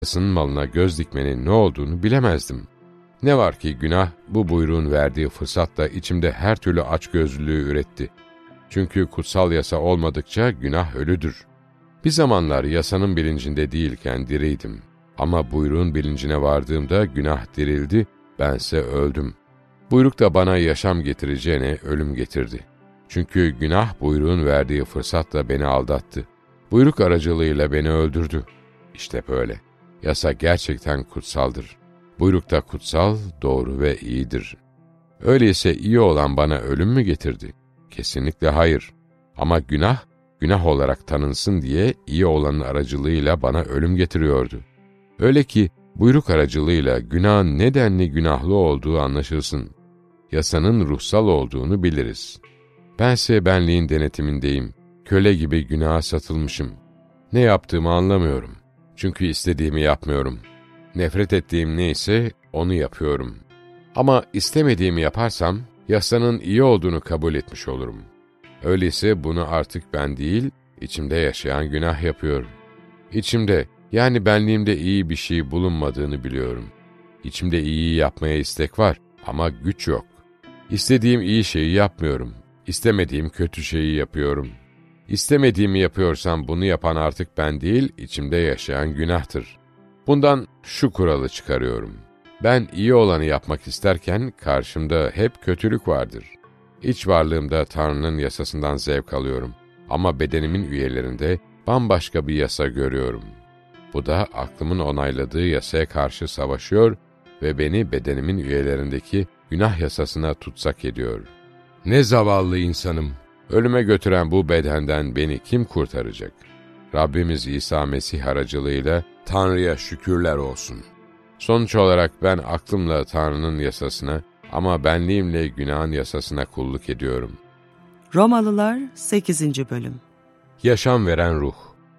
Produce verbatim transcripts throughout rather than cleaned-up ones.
başkasının malına göz dikmenin ne olduğunu bilemezdim. Ne var ki günah bu buyruğun verdiği fırsatla içimde her türlü açgözlülüğü üretti. Çünkü kutsal yasa olmadıkça günah ölüdür. Bir zamanlar yasanın bilincinde değilken diriydim. Ama buyruğun bilincine vardığımda günah dirildi, bense öldüm. Buyruk da bana yaşam getireceğine ölüm getirdi. Çünkü günah buyruğun verdiği fırsatla beni aldattı. Buyruk aracılığıyla beni öldürdü. İşte böyle. Yasa gerçekten kutsaldır. Buyruk da kutsal, doğru ve iyidir. Öyleyse iyi olan bana ölüm mü getirdi? Kesinlikle hayır. Ama günah, günah olarak tanınsın diye iyi olanın aracılığıyla bana ölüm getiriyordu. Öyle ki buyruk aracılığıyla günahın nedenli günahlı olduğu anlaşılsın. Yasanın ruhsal olduğunu biliriz. Bense benliğin denetimindeyim. Köle gibi günaha satılmışım. Ne yaptığımı anlamıyorum. Çünkü istediğimi yapmıyorum. Nefret ettiğim neyse onu yapıyorum. Ama istemediğimi yaparsam, yasanın iyi olduğunu kabul etmiş olurum. Öyleyse bunu artık ben değil, içimde yaşayan günah yapıyorum. İçimde, yani benliğimde iyi bir şey bulunmadığını biliyorum. İçimde iyiyi yapmaya istek var ama güç yok. İstediğim iyi şeyi yapmıyorum. İstemediğim kötü şeyi yapıyorum. İstemediğimi yapıyorsam bunu yapan artık ben değil, içimde yaşayan günahtır. Bundan şu kuralı çıkarıyorum. Ben iyi olanı yapmak isterken karşımda hep kötülük vardır. İç varlığımda Tanrı'nın yasasından zevk alıyorum. Ama bedenimin üyelerinde bambaşka bir yasa görüyorum. Bu da aklımın onayladığı yasaya karşı savaşıyor ve beni bedenimin üyelerindeki günah yasasına tutsak ediyor. Ne zavallı insanım! Ölüme götüren bu bedenden beni kim kurtaracak? Rabbimiz İsa Mesih aracılığıyla Tanrı'ya şükürler olsun. Sonuç olarak ben aklımla Tanrı'nın yasasına ama benliğimle günahın yasasına kulluk ediyorum. Romalılar sekizinci Bölüm. Yaşam veren ruh.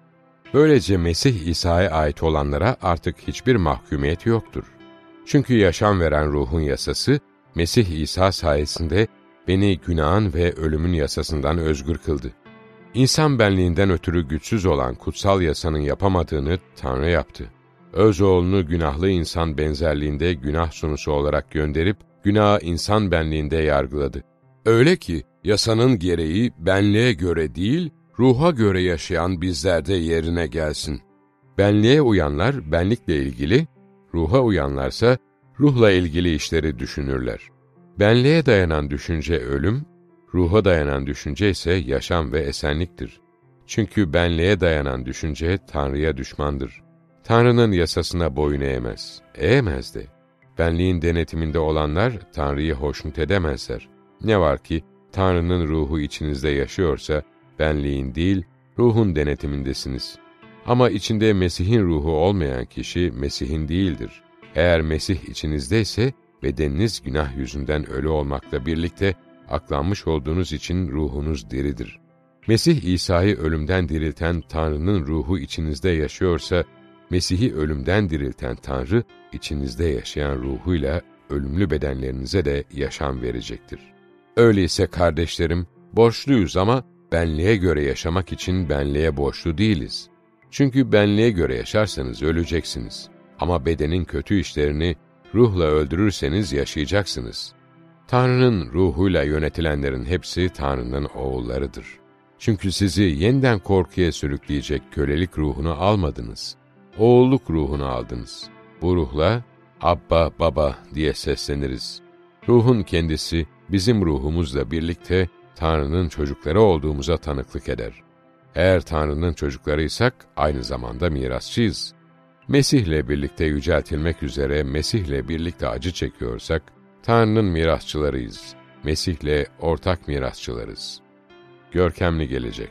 Böylece Mesih İsa'ya ait olanlara artık hiçbir mahkumiyet yoktur. Çünkü yaşam veren ruhun yasası, Mesih İsa sayesinde beni günahın ve ölümün yasasından özgür kıldı. İnsan benliğinden ötürü güçsüz olan kutsal yasanın yapamadığını Tanrı yaptı. Öz oğlunu günahlı insan benzerliğinde günah sunusu olarak gönderip, günahı insan benliğinde yargıladı. Öyle ki, yasanın gereği benliğe göre değil, ruha göre yaşayan bizlerde yerine gelsin. Benliğe uyanlar benlikle ilgili, ruha uyanlarsa ruhla ilgili işleri düşünürler. Benliğe dayanan düşünce ölüm, ruha dayanan düşünce ise yaşam ve esenliktir. Çünkü benliğe dayanan düşünce Tanrı'ya düşmandır. Tanrı'nın yasasına boyun eğmez, eğemez de. Benliğin denetiminde olanlar Tanrı'yı hoşnut edemezler. Ne var ki Tanrı'nın ruhu içinizde yaşıyorsa, benliğin değil, ruhun denetimindesiniz. Ama içinde Mesih'in ruhu olmayan kişi Mesih'in değildir. Eğer Mesih içinizdeyse, bedeniniz günah yüzünden ölü olmakla birlikte, aklanmış olduğunuz için ruhunuz diridir. Mesih İsa'yı ölümden dirilten Tanrı'nın ruhu içinizde yaşıyorsa, Mesih'i ölümden dirilten Tanrı, içinizde yaşayan ruhuyla ölümlü bedenlerinize de yaşam verecektir. Öyleyse kardeşlerim, borçluyuz ama benliğe göre yaşamak için benliğe borçlu değiliz. Çünkü benliğe göre yaşarsanız öleceksiniz. Ama bedenin kötü işlerini ruhla öldürürseniz yaşayacaksınız. Tanrı'nın ruhuyla yönetilenlerin hepsi Tanrı'nın oğullarıdır. Çünkü sizi yeniden korkuya sürükleyecek kölelik ruhunu almadınız. Oğulluk ruhunu aldınız. Bu ruhla Abba, Baba diye sesleniriz. Ruhun kendisi bizim ruhumuzla birlikte Tanrı'nın çocukları olduğumuza tanıklık eder. Eğer Tanrı'nın çocuklarıysak aynı zamanda mirasçıyız. Mesih'le birlikte yüceltilmek üzere Mesih'le birlikte acı çekiyorsak, Tanrı'nın mirasçılarıyız. Mesih'le ortak mirasçılarız. Görkemli gelecek.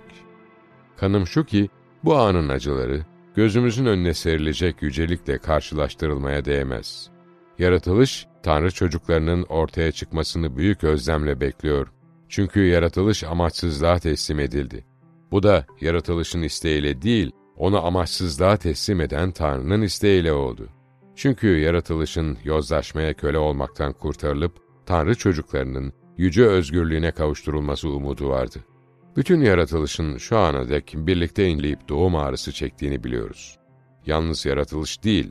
Kanım şu ki, bu anın acıları, gözümüzün önüne serilecek yücelikle karşılaştırılmaya değmez. Yaratılış, Tanrı çocuklarının ortaya çıkmasını büyük özlemle bekliyor. Çünkü yaratılış amaçsızlığa teslim edildi. Bu da yaratılışın isteğiyle değil, onu amaçsızlığa teslim eden Tanrı'nın isteğiyle oldu. Çünkü yaratılışın yozlaşmaya köle olmaktan kurtarılıp, Tanrı çocuklarının yüce özgürlüğüne kavuşturulması umudu vardı. Bütün yaratılışın şu ana dek birlikte inleyip doğum ağrısı çektiğini biliyoruz. Yalnız yaratılış değil,